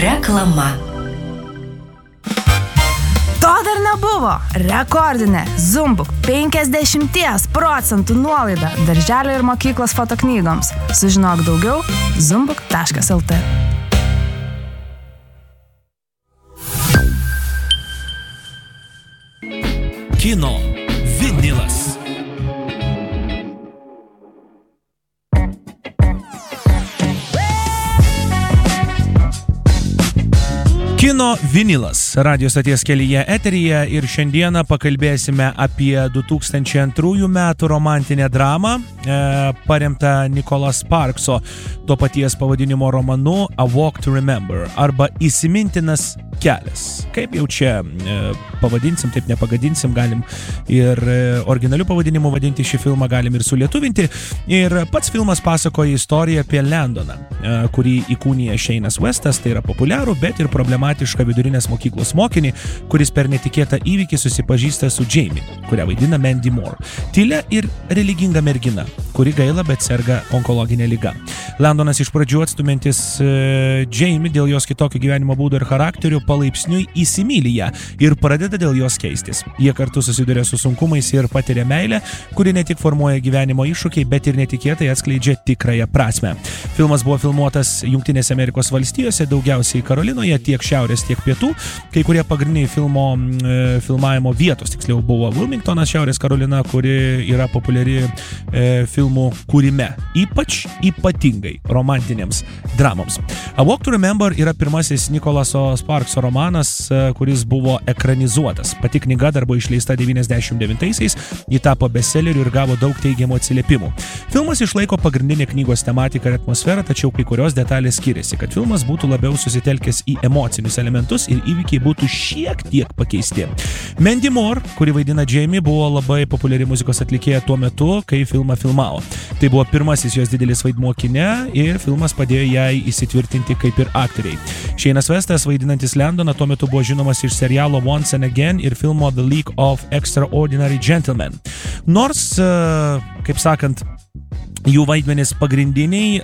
Reklama. To dar nebuvo. Rekordinė Zumbuk 50% nuolaida darželio ir mokyklos fotoknygoms. Sužinok daugiau zumbuk.lt. Kino vinilas. Kino vinilas radijo stoties kelyje eteryje ir šiandieną pakalbėsime apie 2002 metų romantinę dramą, paremtą Nicholas Sparkso to paties pavadinimo romanu A Walk to Remember arba Įsimintinas kelias. Kaip jau čia pavadinsim, taip nepagadinsim, galim ir originaliu pavadinimu vadinti šį filmą, galim ir sulietuvinti. Ir pats filmas pasakoja istoriją apie Landoną, kurį įkūnija Shane'as Westas, tai yra populiarų, bet ir problematišką vidurinės mokyklos mokinį, kuris per netikėtą įvykį susipažįsta su Jamie, kurią vaidina Mandy Moore. Tylia ir religinga mergina, kuri gaila, bet serga onkologinė liga. Landonas iš pradžių atstumiantis Jamie dėl jos kitokio gyvenimo būdo ir charakterių palaipsniui įsimyli ją ir pradeda dėl jos keistis. Jie kartu susiduria su sunkumais ir patiria meilę, kuri ne tik formuoja gyvenimo iššūkiai, bet ir netikėtai atskleidžia tikrąją prasmę. Filmas buvo filmuotas Jungtinėse Amerikos valstijose, daugiausiai Karolinoje, tiek šiaurės, tiek pietų. Kai kurie pagrindiniai filmavimo vietos, tiksliau, buvo Wilmingtonas, Šiaurės Karolina, kuri yra populiari filmų kūrime, ypatingai romantinėms dramoms. A Walk to Remember yra pirmasis Nicholaso Sparkso romanas, kuris buvo ekranizuotas. Pati knyga dar buvo išleista 99-aisiais, ji tapo bestselleriu ir gavo daug teigiamų atsiliepimų. Filmas išlaiko pagrindinę knygos tematiką ir atmosferą, tačiau kai kurios detalės skiriasi, kad filmas būtų labiau susitelkęs į emocinius elementus ir įvykiai būtų šiek tiek pakeisti. Mandy Moore, kuri vaidina Jamie, buvo labai populiari muzikos atlikėja tuo metu, kai filmą filmavo. Tai buvo pirmasis jos didelis vaidmuo kine ir filmas padėjo jai įsitvirtinti kaip ir aktoriai. Shane'as Westas vaidinantis Landoną tuo metu buvo žinomas iš serialo Once and Again ir filmo The League of Extraordinary Gentlemen. Nors, kaip sakant, jų vaidmenys pagrindiniai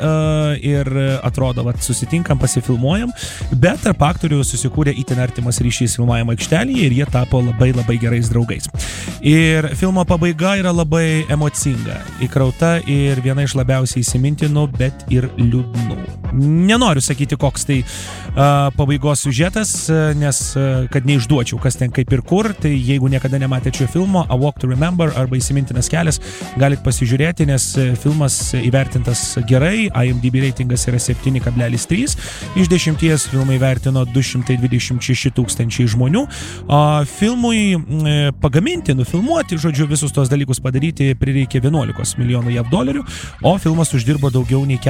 ir atrodo, susitinkam, pasifilmuojam, bet tarp aktorių susikūrė itin artimas ryšys filmavimo aikštelėje ir jie tapo labai gerais draugais. Ir filmo pabaiga yra labai emocinga, įkrauta ir viena iš labiausiai įsimintinų, bet ir liūdnų. Nenoriu sakyti, koks tai pabaigos siužetas, nes kad neišduočiau, kas ten kaip ir kur, tai jeigu niekada nematėte šio filmo, A Walk to Remember arba Įsimintinas kelias, galit pasižiūrėti, nes filmas įvertintas gerai, IMDb reitingas yra 7,3 iš 10, filmai vertino 226 000 žmonių. Filmui pagaminti, nufilmuoti, žodžiu, visus tos dalykus padaryti prireikė 11 milijonų JAV dolerių, o filmas uždirbo daugiau nei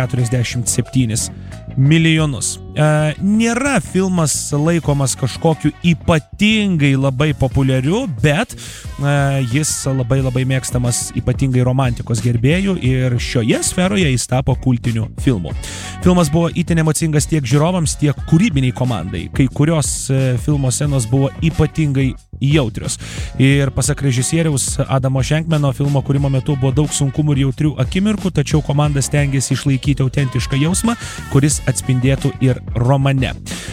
47 milijonus. Nėra filmas laikomas kažkokiu ypatingai labai populiariu, bet jis labai mėgstamas ypatingai romantikos gerbėjų ir šioje sferoje jis tapo kultiniu filmu. Filmas buvo itin emocingas tiek žiūrovams, tiek kūrybiniai komandai. Kai kurios filmo scenos buvo ypatingai jautrios. Ir pasak režisieriaus Adamo Shankmano, filmo kūrimo metu buvo daug sunkumų ir jautrių akimirkų, tačiau komanda stengiasi išlaikyti autentišką jausmą, kuris atspindėtų ir romane.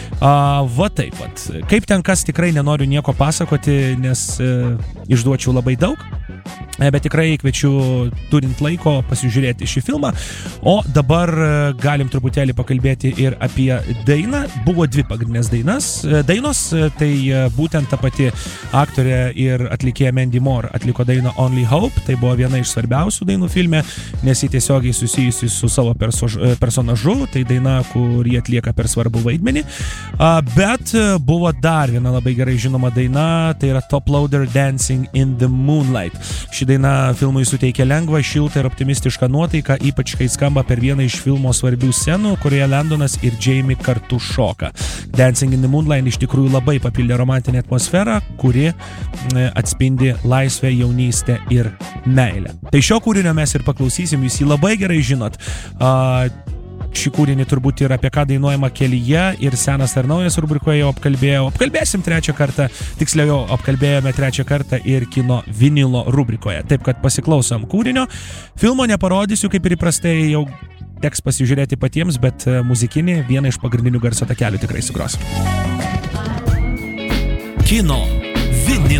Va taip pat. Kaip ten kas, tikrai nenoriu nieko pasakoti, nes išduočiau labai daug. Bet tikrai kviečiu, turint laiko, pasižiūrėti šį filmą. O dabar galim truputėlį pakalbėti ir apie dainą. Buvo dvi pagrindinės dainos, tai būtent ta pati aktorė ir atlikėja Mandy Moore atliko dainą Only Hope. Tai buvo viena iš svarbiausių dainų filme, nes ji tiesiogiai susijusi su savo personažu. Tai daina, kur jie atlieka per svarbų vaidmenį. Bet buvo dar viena labai gerai žinoma daina, tai yra Top Loader Dancing in the Moonlight. Ši daina filmui suteikia lengvą, šiltą ir optimistišką nuotaiką, ypač kai skamba per vieną iš filmo svarbių scenų, kurioje Landonas ir Jamie kartu šoka. Dancing in the Moonlight iš tikrųjų labai papildė romantinę atmosferą, kuri atspindi laisvę, jaunystę ir meilę. Tai šio kūrinio mes ir paklausysim, jūs jį labai gerai žinot. Šį kūrinį turbūt ir apie ką dainuojama kelyje ir senas ar naujas rubrikoje jau apkalbėsim trečią kartą, tiksliau jau apkalbėjome trečią kartą ir kino vinilo rubrikoje. Taip kad pasiklausom kūrinio. Filmo neparodysiu, kaip ir įprastai jau teks pasižiūrėti patiems, bet muzikinį vieną iš pagrindinių garso takelių tikrai sugros. Kino Vinilas.